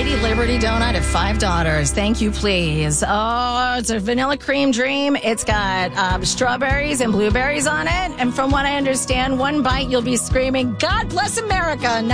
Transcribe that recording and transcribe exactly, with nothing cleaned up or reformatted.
Lady Liberty donut at five dollars. Thank you, please. Oh, it's a vanilla cream dream. It's got um, strawberries and blueberries on it. And from what I understand, one bite, you'll be screaming, God bless America.